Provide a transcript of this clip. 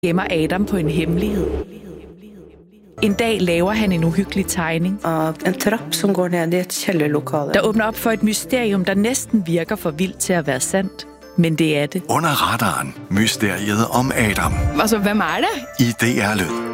gemmer Adam på en hemmelighed. En dag laver han en uhyggelig tegning, Av en trapp som går ned i et kjellerlokale. der åbner op for et mysterium, der næsten virker for vildt til at være sandt. Men det er det. Under radaren. Mysteriet om Adam. Altså, hvem er det? I DR Lyd.